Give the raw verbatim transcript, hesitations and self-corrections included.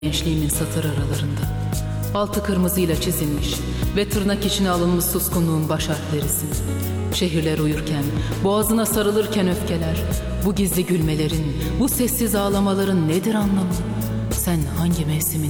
Gençliğimin satır aralarında altı kırmızıyla çizilmiş ve tırnak içine alınmış suskunluğun baş harflerisin. Şehirler uyurken, boğazına sarılırken öfkeler, bu gizli gülmelerin, bu sessiz ağlamaların nedir anlamı? Sen hangi mevsimin